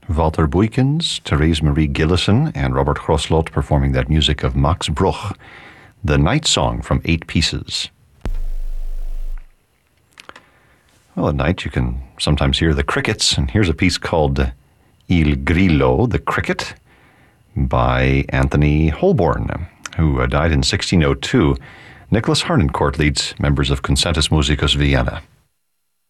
Walter Buykens, Therese Marie Gillison, and Robert Groslot performing that music of Max Bruch, the Night Song from 8 Pieces. Well, at night you can sometimes hear the crickets, and here's a piece called Il Grillo, the Cricket, by Anthony Holborn, who died in 1602. Nicholas Harnoncourt leads members of Concertus Musicus Vienna.